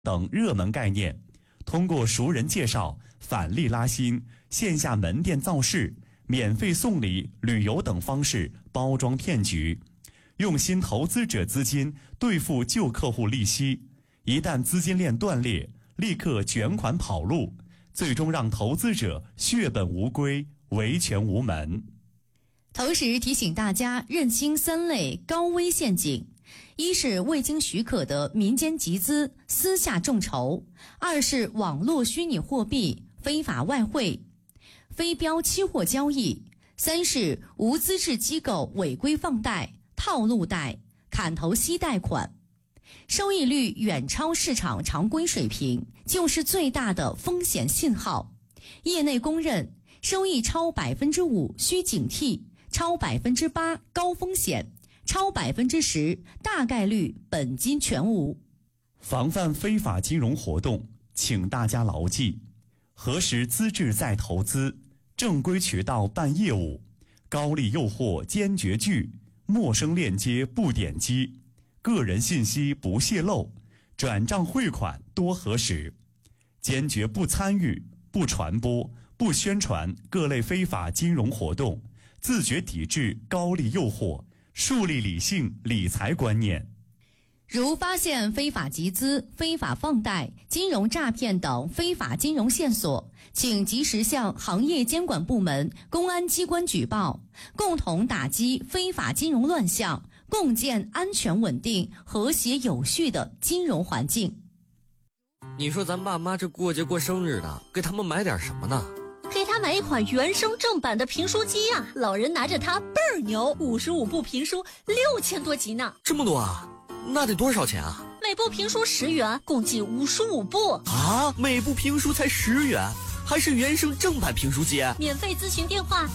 等热门概念，通过熟人介绍、返利拉新、线下门店造势、免费送礼、旅游等方式包装骗局，用新投资者资金兑付旧客户利息，一旦资金链断裂，立刻卷款跑路，最终让投资者血本无归，维权无门。 同时提醒大家认清3类高危陷阱：一是未经许可的民间集资、私下众筹；二是网络虚拟货币、非法外汇、非标期货交易；三是无资质机构违规放贷、套路贷、砍头息贷款。收益率远超市场常规水平，就是最大的风险信号。业内公认，收益超 5% 需警惕，超 8% 高风险，超 10% 大概率本金全无。 防范非法金融活动，请大家牢记：核实资质再投资，正规渠道办业务，高利诱惑坚决拒，陌生链接不点击，个人信息不泄露，转账汇款多核实，坚决不参与、不传播、不宣传各类非法金融活动，自觉抵制高利诱惑，树立理性理财观念。 如发现非法集资、非法放贷、金融诈骗等非法金融线索，请及时向行业监管部门、公安机关举报，共同打击非法金融乱象，共建安全稳定、和谐有序的金融环境。 你说咱爸妈这过节过生日的，给他们买点什么呢？ 给他买一款原声正版的评书机呀，老人拿着它倍儿牛，55部评书6000多集呢。 这么多啊？那得多少钱啊？ 每部评书10元，共计55部啊！每部评书才10元，还是原声正版评书机？ 免费咨询电话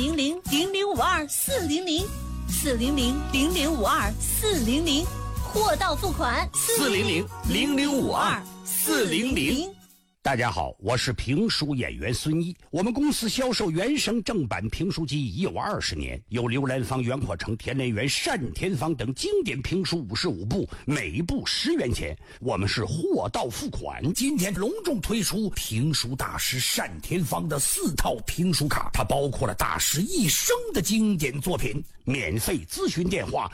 400-0052-400，400-0052-400，货到付款 400-0052-400。 大家好，我是评书演员孙一。我们公司销售原声正版评书机已有20年，有刘兰芳、袁阔成、田连元、单田芳等经典评书55部，每部10元钱。我们是货到付款。今天隆重推出评书大师单田芳的4套评书卡，它包括了大师一生的经典作品。免费咨询电话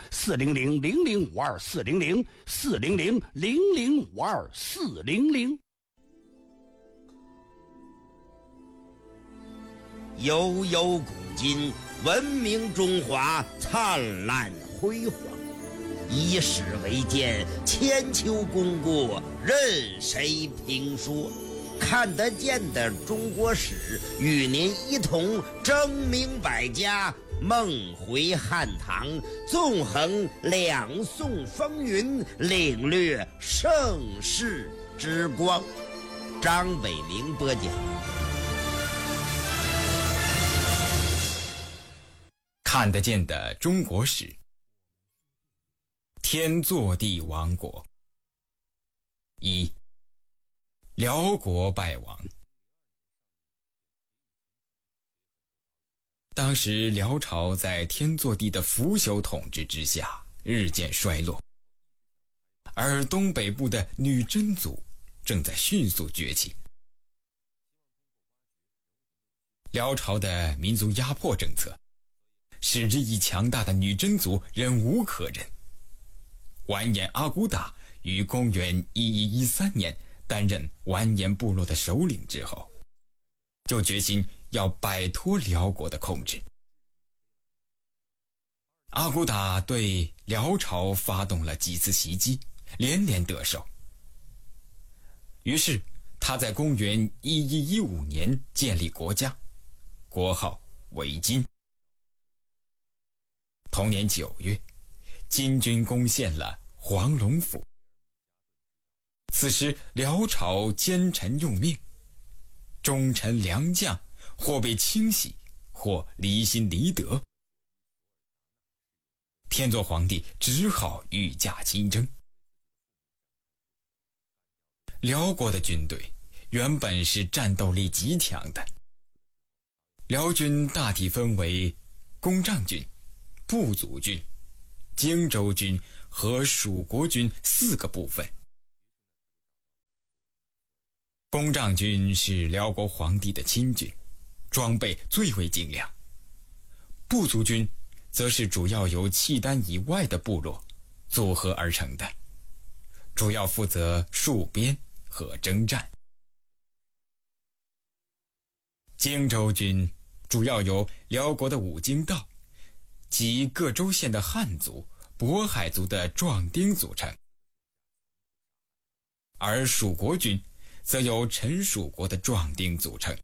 400-0052-400，400-0052-400。 悠悠古今，文明中华灿烂辉煌。以史为鉴，千秋功过任谁评说。看得见的中国史，与您一同争明百家，梦回汉唐，纵横2宋风云，领略盛世之光。张北明播讲。 看得见的中国史，天祚帝王国。1. 辽国败亡。当时辽朝在天祚帝的腐朽统治之下日渐衰落，而东北部的女真族正在迅速崛起。辽朝的民族压迫政策使日益强大的女真族忍无可忍。完颜阿骨打于公元1113年担任完颜部落的首领之后，就决心要摆脱辽国的控制。阿骨打对辽朝发动了几次袭击，连连得手。于是他在公元1115年建立国家，国号为金。同年9月，金军攻陷了黄龙府。此时辽朝奸臣用命，忠臣良将或被清洗，或离心离德。天祚皇帝只好御驾亲征。辽国的军队原本是战斗力极强的，辽军大体分为攻帐军、步卒军、荆州军和蜀国军4个部分。 公帐军是辽国皇帝的亲军，装备最为精良。部族军则是主要由契丹以外的部落组合而成的，主要负责戍边和征战。荆州军主要由辽国的五经道及各州县的汉族、渤海族的壮丁组成，而蜀国军则由陈蜀国的壮丁组成。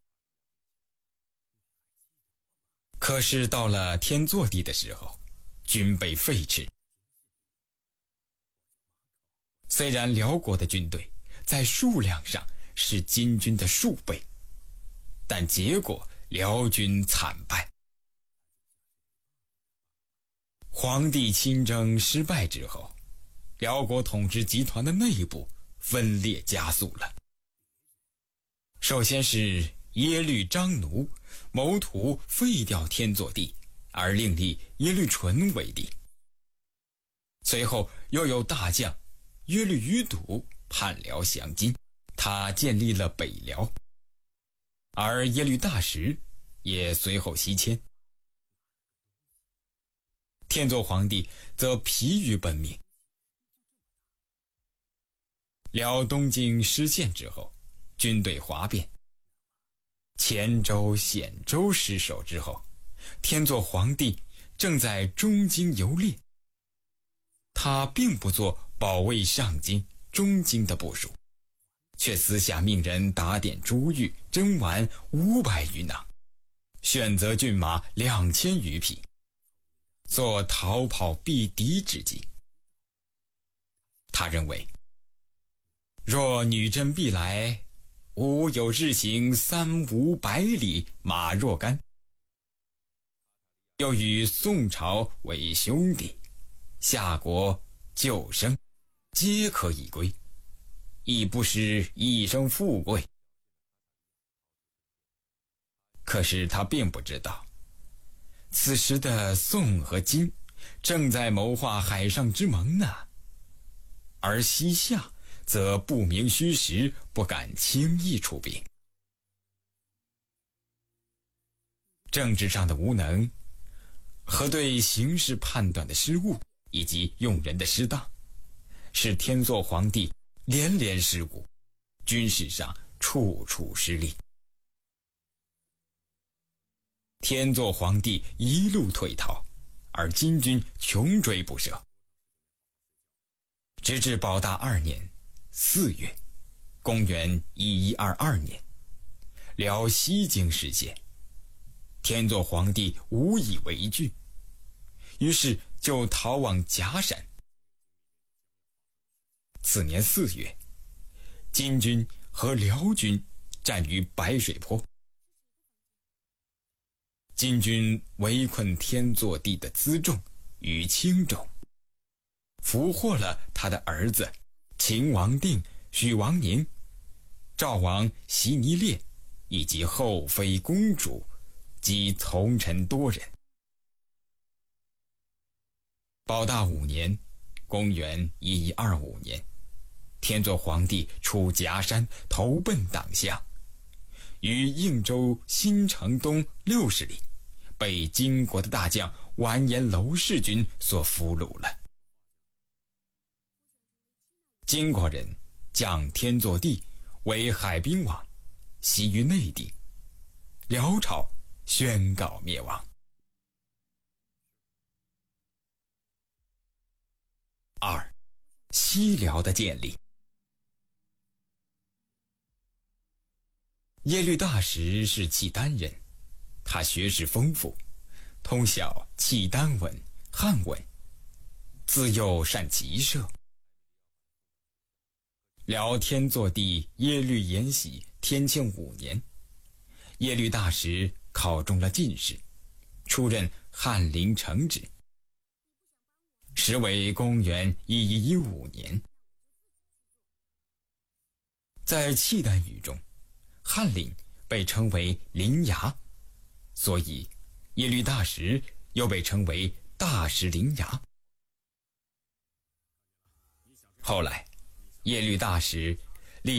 可是到了天祚帝的时候，军被废斥。虽然辽国的军队在数量上是金军的数倍，但结果辽军惨败。皇帝亲征失败之后，辽国统治集团的内部分裂加速了。首先是耶律章奴谋图废掉天祚帝，而另立耶律纯为帝。随后又有大将耶律余睹叛辽降金，他建立了北辽，而耶律大石也随后西迁。天祚皇帝则疲于奔命。辽东京失陷之后，军队哗变，黔州、兗州失守之后，天祚皇帝正在中京游猎。他并不做保卫上京、中京的部署，却私下命人打点珠玉、珍玩500余囊，选择骏马2000余匹，做逃跑避敌之计。他认为，若女真必来，吾有日行300-500里，马若干。又与宋朝为兄弟，夏国旧生皆可以归，亦不失一生富贵。可是他并不知道，此时的宋和金正在谋划海上之盟呢，而西夏则不明虚实，不敢轻易出兵。政治上的无能和对形势判断的失误，以及用人的失当，使天祚皇帝连连失误，军事上处处失利。天祚皇帝一路退逃，而金军穷追不舍，直至保大2年4月，公元1122年，辽西京失陷，天祚皇帝无以为惧，于是就逃往夹山。次年4月，金军和辽军战于白水坡，金军围困天祚帝的辎重于青州，俘获了他的儿子秦王定、许王宁、赵王习尼烈以及后妃公主及从臣多人。保大5年，公元1125年，天祚皇帝出夹山，投奔党项，于应州新城东60里，被金国的大将完颜娄氏军所俘虏了。金国人将天祚帝为海滨王，袭于内地，辽朝宣告灭亡。2. 西辽的建立。耶律大石是契丹人，他学识丰富，通晓契丹文、汉文，自幼善骑射。辽天祚帝耶律延禧天庆5年，耶律大石考中了进士，出任翰林承旨。时为公元1115年。在契丹语中，翰林被称为林牙，所以耶律大石又被称为大石林牙。后来耶律大石